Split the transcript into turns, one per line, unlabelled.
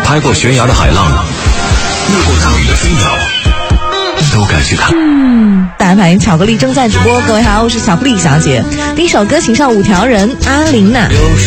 拍过悬崖的海浪，越过大雨的飞鸟，都该去看。
大反应巧克力正在直播，各位好，我是巧克力小姐。第一首歌请上五条人阿琳娜。
有时